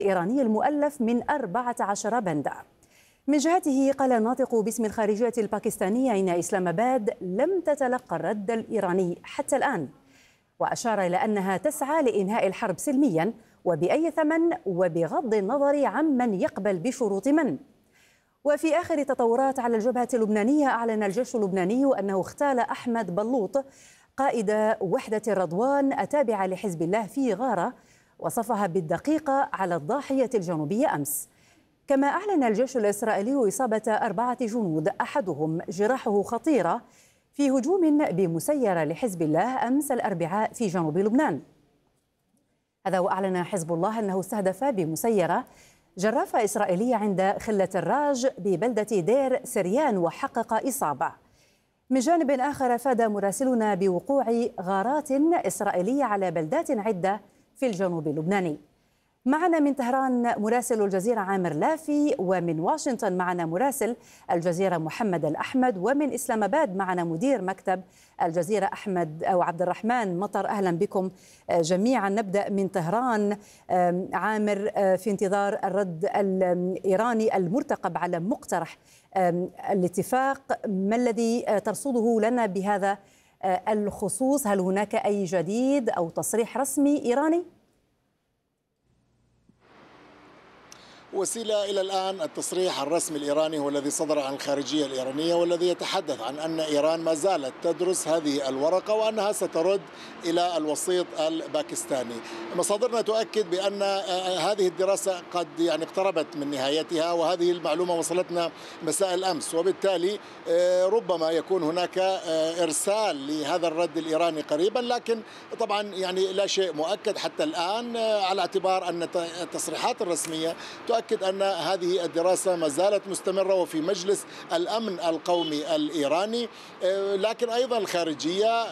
الإيراني المؤلف من 14 بندا. من جهته قال الناطق باسم الخارجية الباكستانية إن إسلام آباد لم تتلقى الرد الإيراني حتى الآن، وأشار إلى أنها تسعى لإنهاء الحرب سلميا وبأي ثمن وبغض النظر عمن يقبل بشروط من. وفي آخر تطورات على الجبهة اللبنانية، أعلن الجيش اللبناني أنه اغتال أحمد بلوط قائد وحدة رضوان التابعة لحزب الله في غارة وصفها بالدقيقة على الضاحية الجنوبية أمس. كما أعلن الجيش الإسرائيلي إصابة 4 جنود أحدهم جراحه خطيرة في هجوم بمسيرة لحزب الله أمس الأربعاء في جنوب لبنان. هذا وأعلن حزب الله أنه استهدف بمسيرة جرافة إسرائيلية عند خلة الراج ببلدة دير سريان وحقق إصابة. من جانب آخر أفاد مراسلنا بوقوع غارات إسرائيلية على بلدات عدة في الجنوب اللبناني. معنا من طهران مراسل الجزيرة عامر لافي، ومن واشنطن معنا مراسل الجزيرة محمد الأحمد، ومن إسلام آباد معنا مدير مكتب الجزيرة أحمد أو عبد الرحمن مطر. أهلا بكم جميعا. نبدأ من طهران. عامر، في انتظار الرد الإيراني المرتقب على مقترح الاتفاق، ما الذي ترصده لنا بهذا الخصوص؟ هل هناك أي جديد أو تصريح رسمي إيراني؟ وسيلة إلى الآن التصريح الرسمي الإيراني هو الذي صدر عن الخارجية الإيرانية، والذي يتحدث عن أن إيران ما زالت تدرس هذه الورقة وأنها سترد إلى الوسيط الباكستاني. مصادرنا تؤكد بأن هذه الدراسة قد اقتربت من نهايتها، وهذه المعلومة وصلتنا مساء الأمس، وبالتالي ربما يكون هناك إرسال لهذا الرد الإيراني قريبا، لكن طبعا لا شيء مؤكد حتى الآن، على اعتبار أن التصريحات الرسمية تؤكد أن هذه الدراسة ما زالت مستمرة وفي مجلس الأمن القومي الإيراني. لكن أيضا الخارجية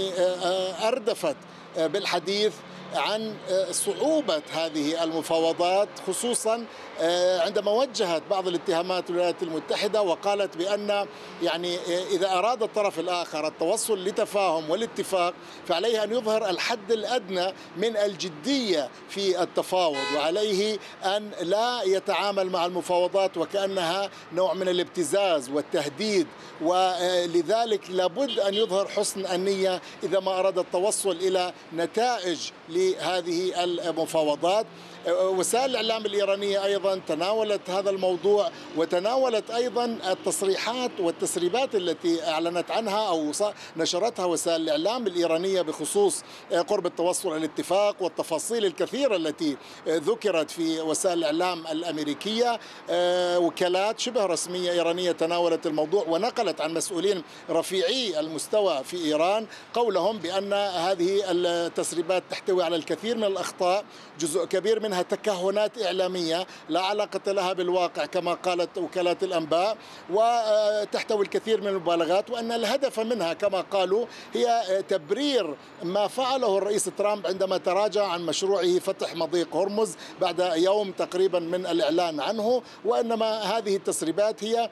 أردفت بالحديث عن صعوبة هذه المفاوضات، خصوصا عندما وجهت بعض الاتهامات للولايات المتحدة وقالت بأن إذا أراد الطرف الآخر التوصل لتفاهم والاتفاق فعليه أن يظهر الحد الأدنى من الجدية في التفاوض، وعليه أن لا يتعامل مع المفاوضات وكأنها نوع من الابتزاز والتهديد، ولذلك لابد أن يظهر حسن النية إذا ما أراد التوصل إلى نتائج لهذه المفاوضات. وسائل الإعلام الإيرانية أيضا تناولت هذا الموضوع، وتناولت أيضا التصريحات والتسريبات التي أعلنت عنها أو نشرتها وسائل الإعلام الإيرانية بخصوص قرب التوصل إلى الاتفاق، والتفاصيل الكثيرة التي ذكرت في وسائل الإعلام الأمريكية. وكالات شبه رسمية إيرانية تناولت الموضوع ونقلت عن مسؤولين رفيعي المستوى في إيران قولهم بأن هذه التسريبات تحتوي على الكثير من الأخطاء، جزء كبير منها تكهنات إعلامية لا علاقة لها بالواقع كما قالت وكالات الأنباء، وتحتوي الكثير من المبالغات، وأن الهدف منها كما قالوا هي تبرير ما فعله الرئيس ترامب عندما تراجع عن مشروعه فتح مضيق هرمز بعد يوم تقريبا من الإعلان عنه، وإنما هذه التسريبات هي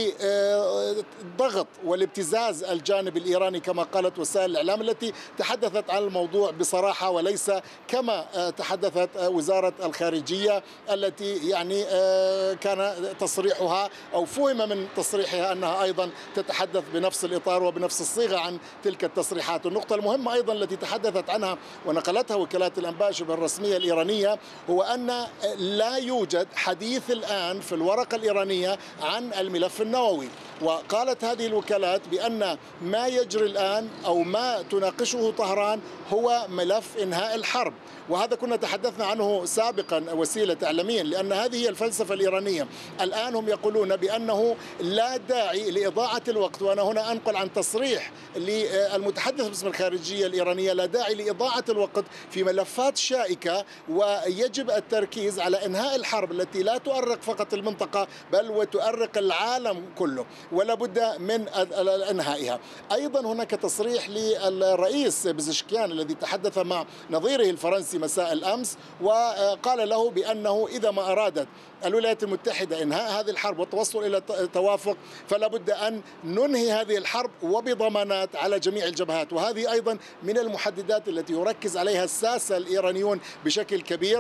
لضغط والابتزاز الجانب الإيراني كما قالت وسائل الإعلام التي تحدثت عن الموضوع بصراحة، وليس كما تحدثت وزارة الخارجية التي كان تصريحها أو فهم من تصريحها أنها أيضا تتحدث بنفس الإطار وبنفس الصيغة عن تلك التصريحات. النقطة المهمة أيضا التي تحدثت عنها ونقلتها وكالات الأنباء شبه الرسمية الإيرانية هو أن لا يوجد حديث الآن في الورقة الإيرانية عن الملف النووي، وقالت هذه الوكالات بأن ما يجري الآن أو ما تناقشه طهران هو ملف إنهاء الحرب، وهذا كنا تحدثنا عنه سابقا وسيلة إعلاميا، لأن هذه هي الفلسفة الإيرانية. الآن هم يقولون بأنه لا داعي لإضاعة الوقت، وأنا هنا أنقل عن تصريح للمتحدث باسم الخارجية الإيرانية، لا داعي لإضاعة الوقت في ملفات شائكة، ويجب التركيز على إنهاء الحرب التي لا تؤرق فقط المنطقة بل وتؤرق العالم كله، ولا بد من إنهائها. أيضا هناك تصريح للرئيس بزشكيان الذي تحدث مع نظيره الفرنسي مساء الأمس، وقال له بأنه إذا ما أرادت الولايات المتحدة إنهاء هذه الحرب والتوصل إلى توافق فلا بد أن ننهي هذه الحرب وبضمانات على جميع الجبهات، وهذه أيضا من المحددات التي يركز عليها الساسة الإيرانيون بشكل كبير.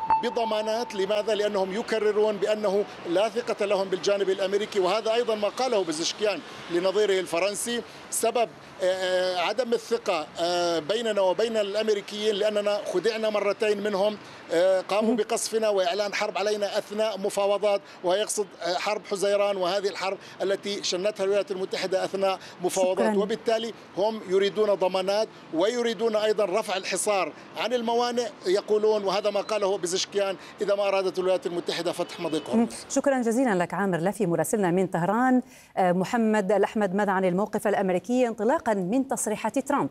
بضمانات. لماذا؟ لأنهم يكررون بأنه لا ثقة لهم بالجانب الأمريكي، وهذا أيضا ما قاله بزشكيان لنظيره الفرنسي. سبب عدم الثقة بيننا وبين الأمريكيين لأننا خدعنا مرتين منهم، قاموا بقصفنا وإعلان حرب علينا أثناء مفاوضات، ويقصد حرب حزيران، وهذه الحرب التي شنتها الولايات المتحدة أثناء مفاوضات. شكراً. وبالتالي هم يريدون ضمانات ويريدون أيضا رفع الحصار عن الموانئ، يقولون، وهذا ما قاله بزشكيان، إذا ما أرادت الولايات المتحدة فتح مضيق هرمز. شكرا جزيلا لك عامر لفي مراسلنا من طهران. محمد الأحمد، ماذا عن الموقف الأمريكي انطلاقا من تصريحات ترامب؟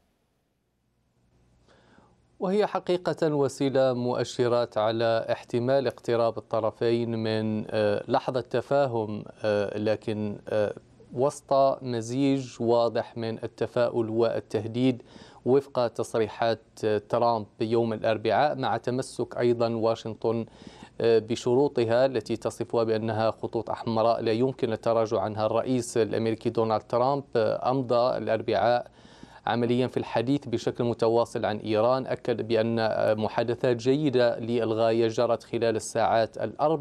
وهي حقيقة وسيلة مؤشرات على احتمال اقتراب الطرفين من لحظة تفاهم، لكن وسط مزيج واضح من التفاؤل والتهديد وفق تصريحات ترامب يوم الأربعاء، مع تمسك أيضا واشنطن بشروطها التي تصفها بأنها خطوط حمراء لا يمكن التراجع عنها. الرئيس الأمريكي دونالد ترامب أمضى الأربعاء عمليا في الحديث بشكل متواصل عن إيران، أكد بأن محادثات جيدة للغاية جرت خلال الساعات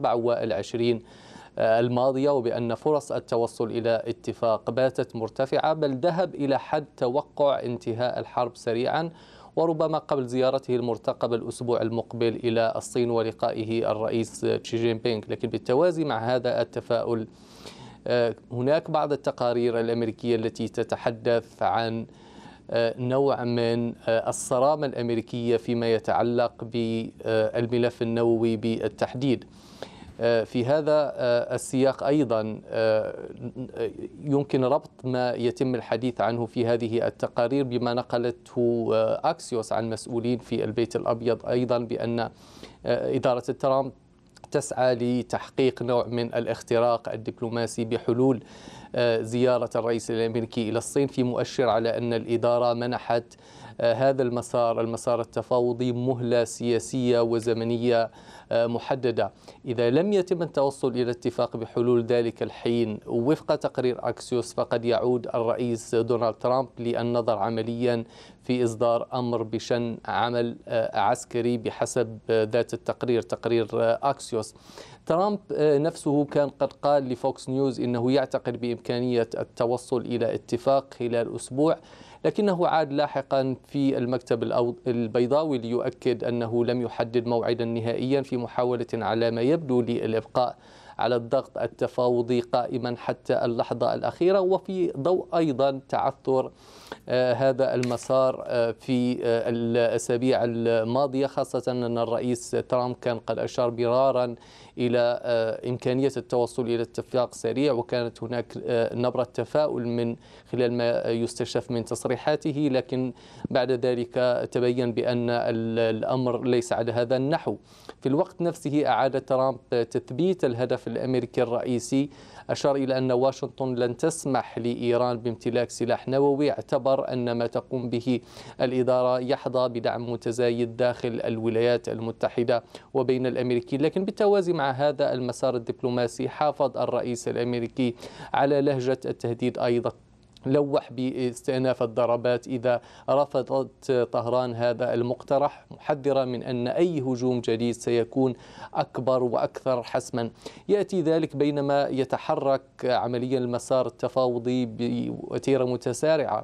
24 الماضية، وبأن فرص التوصل إلى اتفاق باتت مرتفعة، بل ذهب إلى حد توقع انتهاء الحرب سريعا، وربما قبل زيارته المرتقبة الأسبوع المقبل إلى الصين ولقائه الرئيس شي جين بينغ. لكن بالتوازي مع هذا التفاؤل هناك بعض التقارير الأمريكية التي تتحدث عن نوع من الصرامة الأمريكية فيما يتعلق بالملف النووي بالتحديد. في هذا السياق أيضا يمكن ربط ما يتم الحديث عنه في هذه التقارير بما نقلته أكسيوس عن مسؤولين في البيت الأبيض أيضا، بأن إدارة ترامب تسعى لتحقيق نوع من الاختراق الدبلوماسي بحلول زيارة الرئيس الأمريكي إلى الصين، في مؤشر على أن الإدارة منحت هذا المسار التفاوضي مهلة سياسية وزمنية محددة. إذا لم يتم التوصل إلى اتفاق بحلول ذلك الحين وفق تقرير أكسيوس، فقد يعود الرئيس دونالد ترامب للنظر عمليا في إصدار أمر بشن عمل عسكري بحسب ذات التقرير، تقرير أكسيوس. ترامب نفسه كان قد قال لفوكس نيوز إنه يعتقد بإمكانية التوصل إلى اتفاق خلال أسبوع، لكنه عاد لاحقا في المكتب البيضاوي ليؤكد أنه لم يحدد موعدا نهائيا، في محاولة على ما يبدو للإبقاء على الضغط التفاوضي قائما حتى اللحظة الأخيرة، وفي ضوء أيضا تعثر هذا المسار في الأسابيع الماضية، خاصة أن الرئيس ترامب كان قد أشار مرارا إلى إمكانية التوصل إلى اتفاق سريع، وكانت هناك نبرة تفاؤل من خلال ما يستشف من تصريحاته، لكن بعد ذلك تبين بأن الأمر ليس على هذا النحو. في الوقت نفسه أعاد ترامب تثبيت الهدف الأمريكي الرئيسي، أشار إلى أن واشنطن لن تسمح لإيران بامتلاك سلاح نووي، اعتبر أن ما تقوم به الإدارة يحظى بدعم متزايد داخل الولايات المتحدة وبين الأمريكيين. لكن بالتوازي مع هذا المسار الدبلوماسي حافظ الرئيس الأمريكي على لهجة التهديد أيضا، لوح باستئناف الضربات إذا رفضت طهران هذا المقترح، محذرا من أن أي هجوم جديد سيكون أكبر وأكثر حسما. يأتي ذلك بينما يتحرك عمليا المسار التفاوضي بوتيرة متسارعة.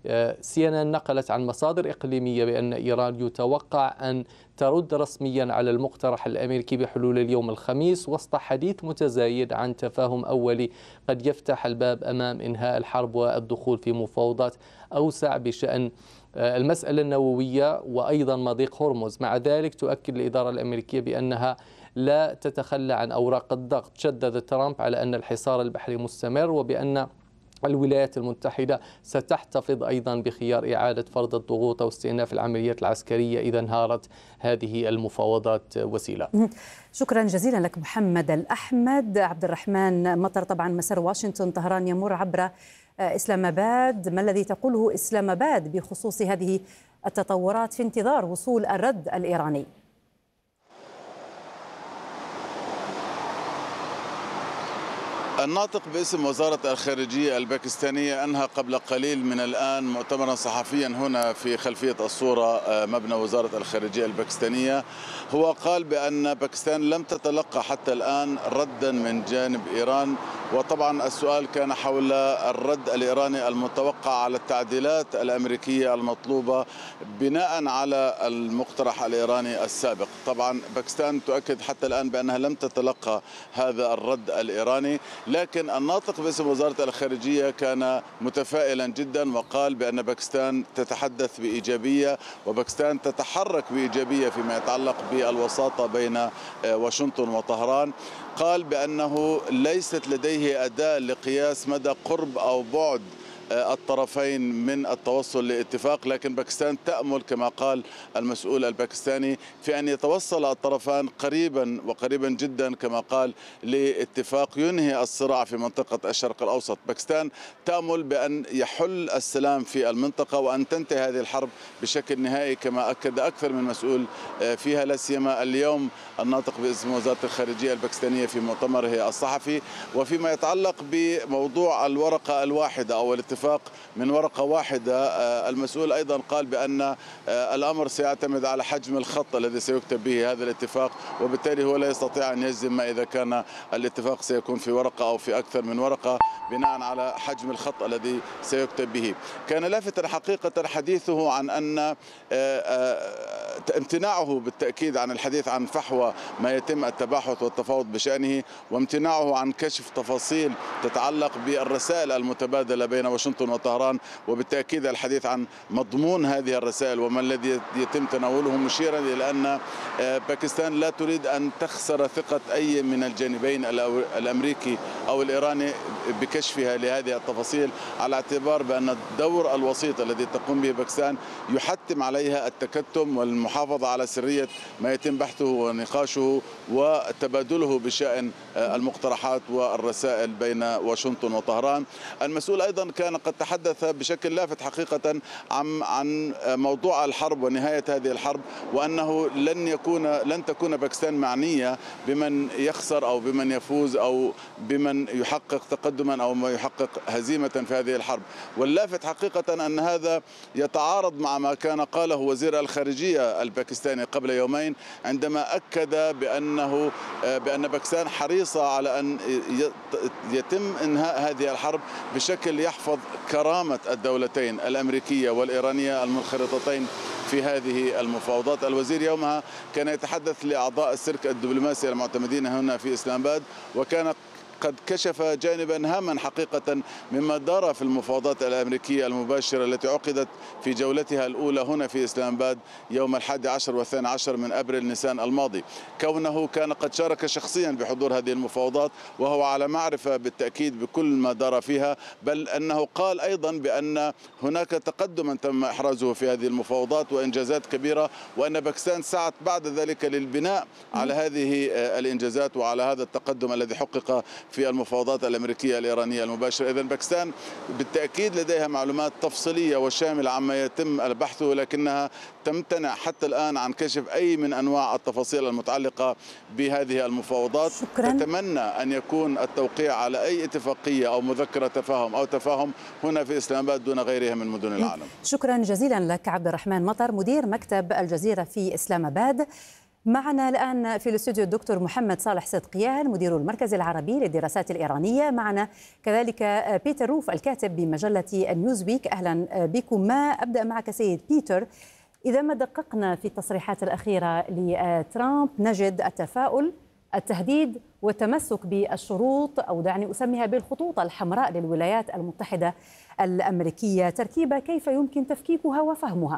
CNN نقلت عن مصادر إقليمية بأن إيران يتوقع أن ترد رسميا على المقترح الأمريكي بحلول اليوم الخميس، وسط حديث متزايد عن تفاهم أولي قد يفتح الباب أمام إنهاء الحرب والدخول في مفاوضات أوسع بشأن المسألة النووية وأيضا مضيق هرمز. مع ذلك تؤكد الإدارة الأمريكية بأنها لا تتخلى عن أوراق الضغط. شدد ترامب على أن الحصار البحري مستمر، وبأن الولايات المتحدة ستحتفظ أيضا بخيار إعادة فرض الضغوط أو استئناف العمليات العسكرية إذا انهارت هذه المفاوضات. وسيلة، شكرا جزيلا لك محمد الأحمد. عبد الرحمن مطر، طبعا مسار واشنطن طهران يمر عبر إسلام آباد، ما الذي تقوله إسلام آباد بخصوص هذه التطورات في انتظار وصول الرد الإيراني؟ الناطق باسم وزارة الخارجية الباكستانية أنهى قبل قليل من الآن مؤتمرا صحفيا هنا في خلفية الصورة مبنى وزارة الخارجية الباكستانية. هو قال بأن باكستان لم تتلقى حتى الآن ردا من جانب إيران، وطبعا السؤال كان حول الرد الإيراني المتوقع على التعديلات الأمريكية المطلوبة بناء على المقترح الإيراني السابق. طبعا باكستان تؤكد حتى الآن بأنها لم تتلقى هذا الرد الإيراني، لكن الناطق باسم وزارة الخارجية كان متفائلا جدا وقال بأن باكستان تتحدث بإيجابية وباكستان تتحرك بإيجابية فيما يتعلق بالوساطة بين واشنطن وطهران. قال بأنه ليست لديه أداة لقياس مدى قرب أو بعد الطرفين من التوصل لاتفاق، لكن باكستان تأمل كما قال المسؤول الباكستاني في أن يتوصل الطرفان قريبا وقريبا جدا كما قال لاتفاق ينهي الصراع في منطقة الشرق الأوسط. باكستان تأمل بأن يحل السلام في المنطقة وأن تنتهي هذه الحرب بشكل نهائي كما أكد أكثر من مسؤول فيها، لا سيما اليوم الناطق باسم وزارة الخارجية الباكستانية في مؤتمره الصحفي. وفيما يتعلق بموضوع الورقة الواحدة أو الاتفاق من ورقة واحدة، المسؤول أيضا قال بأن الأمر سيعتمد على حجم الخط الذي سيكتب به هذا الاتفاق، وبالتالي هو لا يستطيع أن يجزم ما إذا كان الاتفاق سيكون في ورقة أو في أكثر من ورقة بناء على حجم الخط الذي سيكتب به. كان لافتا حقيقة حديثه عن أن امتناعه بالتأكيد عن الحديث عن فحوى ما يتم التباحث والتفاوض بشأنه، وامتناعه عن كشف تفاصيل تتعلق بالرسائل المتبادلة بين واشنطن وطهران، وبالتأكيد الحديث عن مضمون هذه الرسائل وما الذي يتم تناوله، مشيرا إلى أن باكستان لا تريد أن تخسر ثقة أي من الجانبين الأمريكي أو الإيراني بكشفها لهذه التفاصيل، على اعتبار بأن الدور الوسيط الذي تقوم به باكستان يحتم عليها التكتم والمحافظة على سرية ما يتم بحثه ونقاشه وتبادله بشأن المقترحات والرسائل بين واشنطن وطهران. المسؤول أيضا كان قد تحدث بشكل لافت حقيقة عن موضوع الحرب ونهاية هذه الحرب، وأنه لن تكون باكستان معنية بمن يخسر أو بمن يفوز أو بمن يحقق تقدما أو ما يحقق هزيمة في هذه الحرب. واللافت حقيقة أن هذا يتعارض مع ما كان قاله وزير الخارجية الباكستاني قبل يومين عندما أكد بأن باكستان حريصة على أن يتم إنهاء هذه الحرب بشكل يحفظ كرامة الدولتين الأمريكية والإيرانية المنخرطتين في هذه المفاوضات. الوزير يومها كان يتحدث لأعضاء السلك الدبلوماسي المعتمدين هنا في إسلام آباد، وكان قد كشف جانبا هاما حقيقة مما دار في المفاوضات الأمريكية المباشرة التي عقدت في جولتها الأولى هنا في إسلام آباد يوم 11 و12 من أبريل نيسان الماضي، كونه كان قد شارك شخصيا بحضور هذه المفاوضات وهو على معرفة بالتأكيد بكل ما دار فيها، بل أنه قال أيضا بأن هناك تقدما تم إحرازه في هذه المفاوضات وإنجازات كبيرة، وأن باكستان سعت بعد ذلك للبناء على هذه الإنجازات وعلى هذا التقدم الذي حقق في المفاوضات الأمريكية الإيرانية المباشرة. إذن باكستان بالتأكيد لديها معلومات تفصيلية وشاملة عما يتم البحث، لكنها تمتنع حتى الآن عن كشف أي من أنواع التفاصيل المتعلقة بهذه المفاوضات. تتمنى أن يكون التوقيع على أي اتفاقية أو مذكرة تفاهم أو تفاهم هنا في إسلام آباد دون غيرها من مدن العالم. شكرا جزيلا لك عبد الرحمن مطر مدير مكتب الجزيرة في إسلام آباد. معنا الآن في الاستوديو الدكتور محمد صالح صدقيان مدير المركز العربي للدراسات الإيرانية، معنا كذلك بيتر روف الكاتب بمجلة نيوزويك. أهلا بكم. ما أبدأ معك سيد بيتر، إذا ما دققنا في التصريحات الأخيرة لترامب نجد التفاؤل، التهديد والتمسك بالشروط أو دعني أسميها بالخطوط الحمراء للولايات المتحدة الأمريكية. تركيبة كيف يمكن تفكيكها وفهمها؟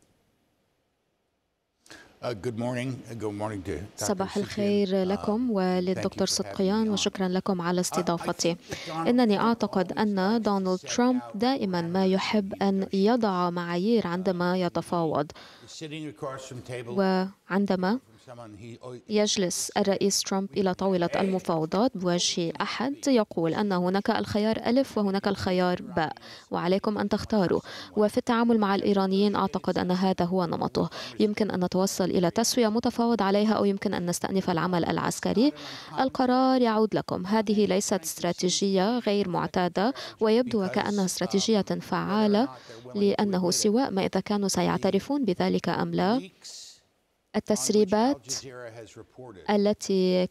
صباح الخير لكم وللدكتور صدقيان، وشكرا لكم على استضافتي. إنني أعتقد أن دونالد ترامب دائما ما يحب أن يضع معايير عندما يتفاوض، وعندما يجلس الرئيس ترامب إلى طاولة المفاوضات بوجه أحد يقول أن هناك الخيار ألف وهناك الخيار باء وعليكم أن تختاروا. وفي التعامل مع الإيرانيين أعتقد أن هذا هو نمطه. يمكن أن نتوصل إلى تسوية متفاوض عليها أو يمكن أن نستأنف العمل العسكري. القرار يعود لكم. هذه ليست استراتيجية غير معتادة ويبدو وكأنها استراتيجية فعالة، لأنه سواء ما إذا كانوا سيعترفون بذلك أم لا، التسريبات التي